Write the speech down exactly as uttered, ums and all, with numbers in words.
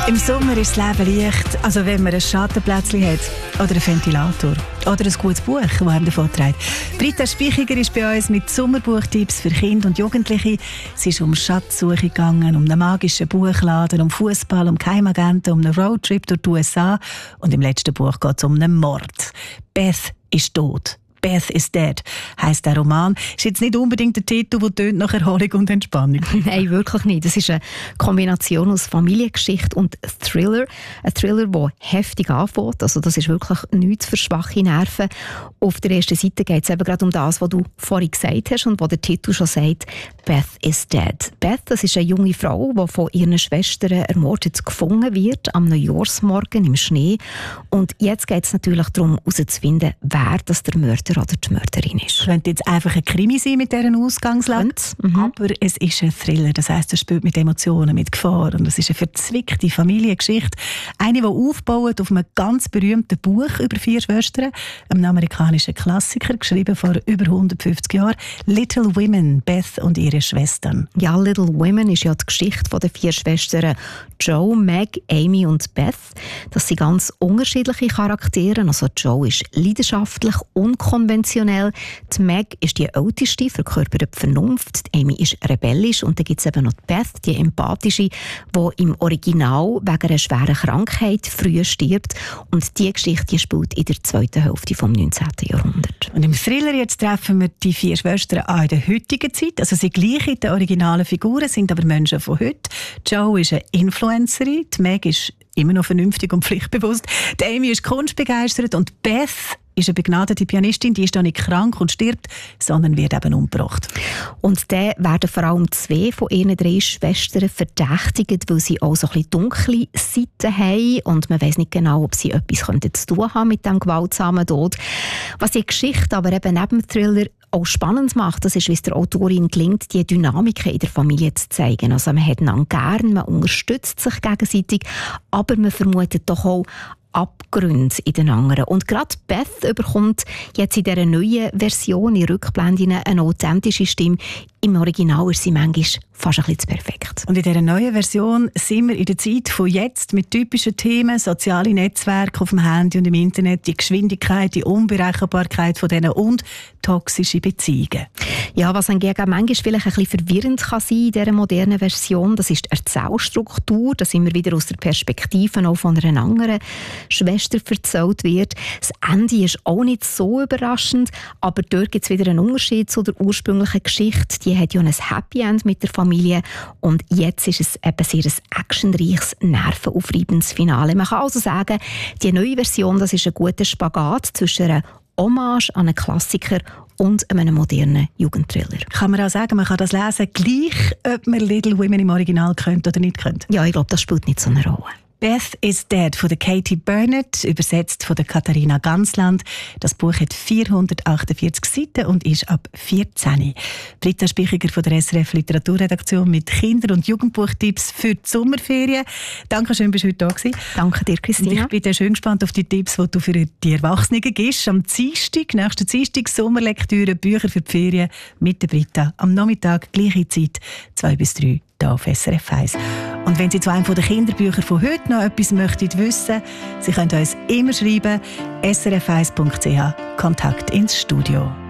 Im Sommer ist das Leben leicht, also wenn man ein Schattenplätzchen hat oder einen Ventilator oder ein gutes Buch, das einem davon trägt. Britta Speichiger ist bei uns mit Sommerbuchtipps für Kinder und Jugendliche. Es ist um Schatzsuche gegangen, um einen magischen Buchladen, um Fußball, um Geheimagenten, um einen Roadtrip durch die U S A und im letzten Buch geht es um einen Mord. Beth ist tot. Beth is Dead heisst der Roman. Ist jetzt nicht unbedingt der Titel, der tönt nach Erholung und Entspannung. Nein, wirklich nicht. Das ist eine Kombination aus Familiengeschichte und Thriller. Ein Thriller, der heftig anfängt. Also das ist wirklich nichts für schwache Nerven. Auf der ersten Seite geht es eben gerade um das, was du vorhin gesagt hast und was der Titel schon sagt. Beth is Dead. Beth, das ist eine junge Frau, die von ihren Schwestern ermordet gefunden wird, am Neujahrsmorgen im Schnee. Und jetzt geht es natürlich darum, herauszufinden, wer das der Mörder oder die Mörderin ist. Es könnte jetzt einfach ein Krimi sein mit dieser Ausgangslage, mhm. aber es ist ein Thriller. Das heisst, es spielt mit Emotionen, mit Gefahr und es ist eine verzwickte Familiengeschichte. Eine, die aufbaut auf einem ganz berühmten Buch über vier Schwestern, einem amerikanischen Klassiker, geschrieben vor über hundertfünfzig Jahren, «Little Women», Beth und ihre Schwestern. Ja, «Little Women» ist ja die Geschichte der vier Schwestern Joe, Meg, Amy und Beth. Das sind ganz unterschiedliche Charaktere. Also Joe ist leidenschaftlich, unkonventionell. Die Meg ist die älteste, verkörpert die Vernunft. Die Amy ist rebellisch. Und dann gibt es eben noch die Beth, die empathische, die im Original wegen einer schweren Krankheit früh stirbt. Und diese Geschichte die spielt in der zweiten Hälfte des neunzehnten Jahrhunderts. Und im Thriller jetzt treffen wir die vier Schwestern auch in der heutigen Zeit. Also sie gleichen die originalen Figuren, sind aber Menschen von heute. Joe ist eine Influencerin, die Meg ist immer noch vernünftig und pflichtbewusst. Die Amy ist kunstbegeistert und Beth ist eine begnadete Pianistin, die ist da nicht krank und stirbt, sondern wird eben umgebracht. Und dann werden vor allem zwei von ihren drei Schwestern verdächtigt, weil sie auch so ein bisschen dunkle Seiten haben und man weiss nicht genau, ob sie etwas zu tun haben mit diesem gewaltsamen Tod. Was die Geschichte aber eben neben dem Thriller auch spannend macht, das ist, wie es der Autorin gelingt, die Dynamiken in der Familie zu zeigen. Also man hat einander gern, man unterstützt sich gegenseitig, aber man vermutet doch auch Abgründe in den anderen. Und gerade Beth bekommt jetzt in dieser neuen Version, in Rückblenden, eine authentische Stimme. Im Original ist sie manchmal fast ein bisschen zu perfekt. Und in dieser neuen Version sind wir in der Zeit von jetzt mit typischen Themen, soziale Netzwerke auf dem Handy und im Internet, die Geschwindigkeit, die Unberechenbarkeit von denen und toxische Beziehungen. Ja, was hingegen manchmal vielleicht ein bisschen verwirrend kann sein in dieser modernen Version, das ist die Erzählstruktur, dass immer wieder aus der Perspektive auch von einer anderen Schwester erzählt wird. Das Ende ist auch nicht so überraschend, aber dort gibt es wieder einen Unterschied zu der ursprünglichen Geschichte. Die hat ja ein Happy End mit der Familie und jetzt ist es eben sehr ein actionreiches, nervenaufreibendes Finale. Man kann also sagen, die neue Version, das ist ein guter Spagat zwischen einer Hommage an einen Klassiker und einem modernen Jugendthriller. Kann man auch sagen, man kann das lesen, gleich ob man Little Women im Original könnte oder nicht könnte? Ja, ich glaube, das spielt nicht so eine Rolle. Beth is Dead von der Katie Burnett, übersetzt von der Katharina Gansland. Das Buch hat vierhundertachtundvierzig Seiten und ist ab vierzehn. Britta Speichiger von der S R F Literaturredaktion mit Kinder- und Jugendbuchtipps für die Sommerferien. Danke schön, bist du heute da gewesen. Danke dir, Christina. Und ich bin schön gespannt auf die Tipps, die du für die Erwachsenen gibst. Am Dienstag, nächsten Dienstag, Sommerlektüre, Bücher für die Ferien mit der Britta. Am Nachmittag, gleiche Zeit, zwei bis drei. Hier auf S R F eins. Und wenn Sie zu einem der Kinderbücher von heute noch etwas möchten wissen, Sie können uns immer schreiben, s r f eins punkt c h, Kontakt ins Studio.